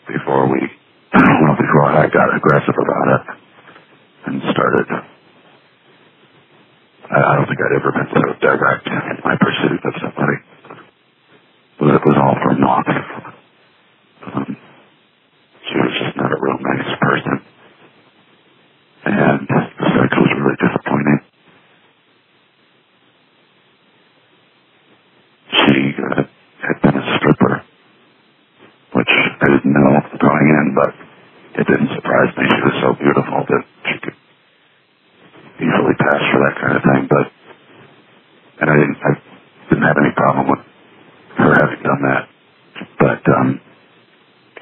before we, well, before I got aggressive about it and started. I don't think I'd ever been so direct in my pursuit of somebody. It was all for naught. She was just not a real nice person. And the sex was really disappointing. She had been a stripper, which I didn't know going in, but it didn't surprise me. She was so beautiful that she could easily pass for that kind of thing. But